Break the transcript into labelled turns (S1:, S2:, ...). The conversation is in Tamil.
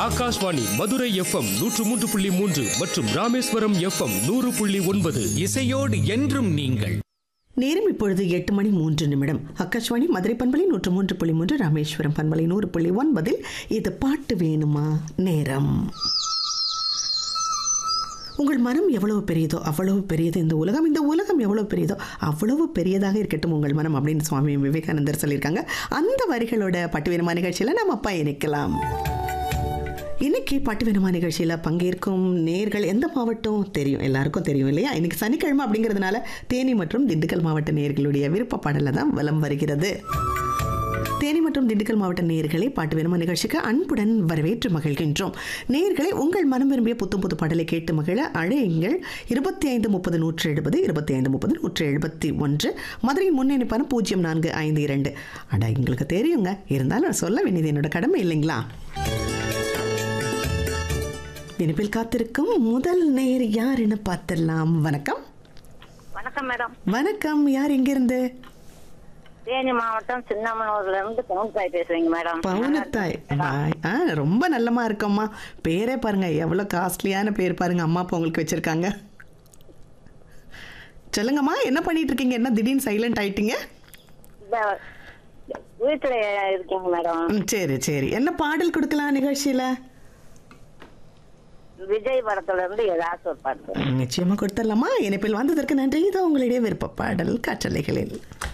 S1: ஆகாஷ்வாணி மதுரை எஃப்எம் 103.3 மற்றும் ராமேஸ்வரம் எஃப்எம் 100.9.
S2: இசையோடு என்றும் நீங்கள்.
S3: நேரம் இப்பொழுது 8:03. ஆகாஷ்வாணி மதுரை பண்பலை 103.3, ராமேஸ்வரம் பண்பலை 100.9. இது பாட்டு வேணுமா நேரம். உங்கள் மனம் எவ்வளவு பெரியதோ அவ்வளவு பெரியது இந்த உலகம். இந்த உலகம் எவ்வளவு பெரியதோ அவ்வளவு பெரியதாக இருக்கட்டும் உங்கள் மனம் அப்படின்னு சுவாமி விவேகானந்தர் சொல்லியிருக்காங்க. அந்த வரிகளோட பாட்டு வேணுமா நிகழ்ச்சியில் நம்ம பயணிக்கலாம். இன்னைக்கு பாட்டு வேணுமா நிகழ்ச்சியில் பங்கேற்கும் நேர்கள் எந்த மாவட்டம் தெரியும், எல்லாருக்கும் தெரியும் இல்லையா? இன்னைக்கு சனிக்கிழமை அப்படிங்கிறதுனால தேனி மற்றும் திண்டுக்கல் மாவட்ட நேர்களுடைய விருப்ப பாடலில் தான் வலம் வருகிறது. தேனி மற்றும் திண்டுக்கல் மாவட்ட நேயர்களை பாட்டு வேணுமா நிகழ்ச்சிக்கு அன்புடன் வரவேற்று மகிழ்கின்றோம். நேயர்களை உங்கள் மனம் விரும்பிய புத்தம் புது பாடலை கேட்டு மகிழ அழையுங்கள். 2530 170 2530 171. மதுரையின் முன்னெடுப்பான 0452. அடா எங்களுக்கு தெரியுங்க, இருந்தாலும் நான் சொல்ல வேண்டியது என்னோட கடமை இல்லைங்களா? இனிப்பில் காத்திருக்கும் முதல் நேயர் யாருன்னு பார்த்துடலாம். வணக்கம்.
S4: வணக்கம் மேடம்.
S3: வணக்கம். யார் எங்கிருந்து?
S4: தேனி மாவட்டம் சின்னமனூர்ல இருந்து பவுனத்தாய் பேசுறீங்க மேடம்.
S3: பவுனத்தாய் பாய். ரொம்ப நல்லமா இருக்கம்மா. பேரே பாருங்க, எவ்வளவு காஸ்ட்லியான பேர் பாருங்க, அம்மா அப்பா உங்களுக்கு வச்சிருக்காங்க. சொல்லுங்கம்மா, என்ன பண்ணிட்டு இருக்கீங்க? என்ன திடீர்னு சைலண்ட் ஆயிட்டீங்க?
S4: வீட்டுல இருக்கீங்க மேடம்.
S3: சரி சரி, என்ன பாடல் கொடுக்கலாம் நிகழ்ச்சியில?
S4: விஜய் படத்துல இருந்து ஏதாச்சும் ஒரு பாட்டு
S3: நிச்சயமா கொடுத்துடலாமா? இணைப்பில் வந்ததற்கு நன்றி. இதோ உங்களுடைய விருப்ப பாடல் காற்றலைகளில்.